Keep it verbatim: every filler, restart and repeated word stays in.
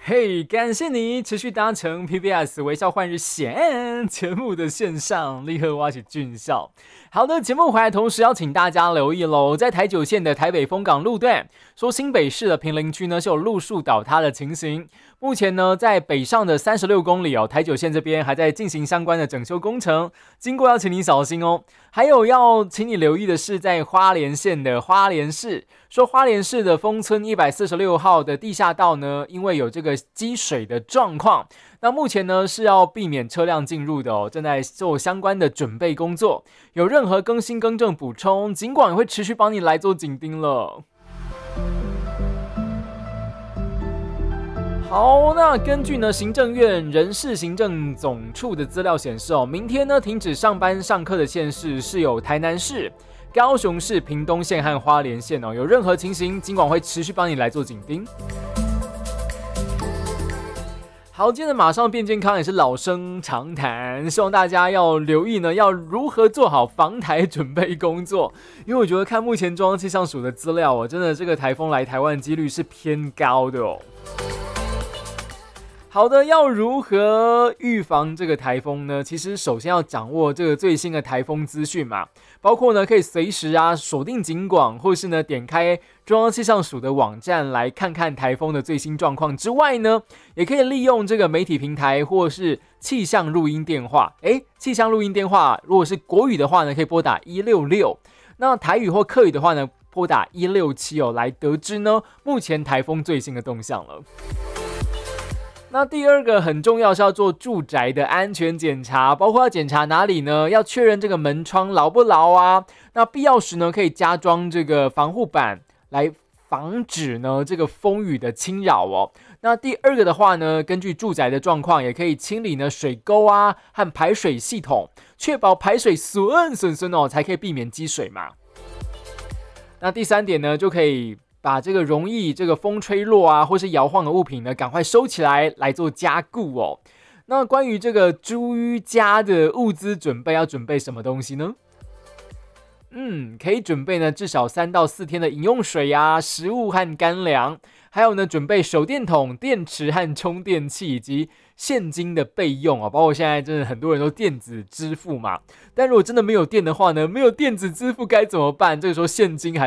嘿，感谢你持续搭乘 P B S 微笑换日线节目的线上，立刻挖起俊笑。好的，节目回来同时要请大家留意喽，在台九线的台北丰港路段，说新北市的坪林区呢是有路树倒塌的情形。目前呢，在北上的三十六公里哦，台九线这边还在进行相关的整修工程，经过要请你小心哦。还有要请你留意的是，在花莲县的花莲市，说花莲市的丰村一百四十六号的地下道呢，因为有这个积水的状况，那目前呢是要避免车辆进入的哦，正在做相关的准备工作。有任何更新更正补充，警广也会持续帮你来做紧盯了。好，那根据呢行政院人事行政总处的资料显示哦，明天呢停止上班上课的县市是有台南市、高雄市、屏东县和花莲县哦。有任何情形，警广会持续帮你来做紧盯。好，今天的马上变健康也是老生常谈，希望大家要留意呢，要如何做好防台准备工作。因为我觉得看目前中央气象署的资料哦，真的这个台风来台湾的几率是偏高的哦。好的，要如何预防这个台风呢？其实首先要掌握这个最新的台风资讯嘛，包括呢可以随时啊锁定警广，或是呢点开中央气象署的网站来看看台风的最新状况之外呢，也可以利用这个媒体平台或是气象录音电话。诶，气象录音电话如果是国语的话呢，可以拨打一六六，那台语或客语的话呢，拨打一六七哦，来得知呢目前台风最新的动向了。那第二个很重要是要做住宅的安全检查，包括要检查哪里呢？要确认这个门窗牢不牢啊？那必要时呢，可以加装这个防护板来防止呢这个风雨的侵扰哦。那第二个的话呢，根据住宅的状况，也可以清理呢水沟啊和排水系统，确保排水顺顺顺哦，才可以避免积水嘛。那第三点呢，就可以把这个容易这个风吹落啊，或是摇晃的物品呢，赶快收起来，来做加固哦。那关于这个居家的物资准备，要准备什么东西呢？嗯，可以准备呢至少三到四天的饮用水啊、食物和干粮，还有呢准备手电筒、电池和充电器，以及现金的备用啊。包括现在真的很多人都电子支付嘛，但如果真的没有电的话呢，没有电子支付该怎么办？这个时候现金还